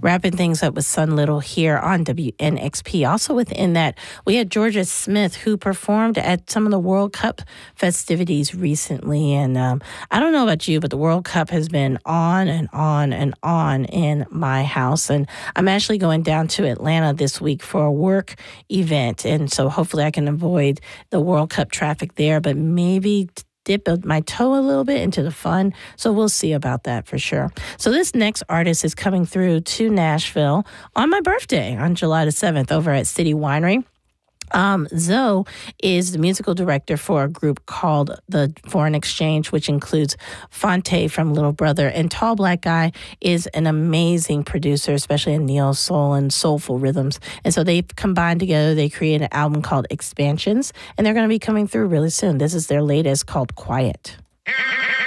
wrapping things up with Sun Little here on WNXP. Also within that, we had Georgia Smith, who performed at some of the World Cup festivities recently. And I don't know about you, but the World Cup has been on and on and on in my house. And I'm actually going down to Atlanta this week for a work event. And so hopefully I can avoid the World Cup traffic there, but maybe dip my toe a little bit into the fun. So we'll see about that for sure. So this next artist is coming through to Nashville on my birthday on July the 7th over at City Winery. Zoe is the musical director for a group called The Foreign Exchange, which includes Fonte from Little Brother. And Tall Black Guy is an amazing producer, especially in neo soul and soulful rhythms. And so they've combined together. They created an album called Expansions, and they're going to be coming through really soon. This is their latest called Quiet.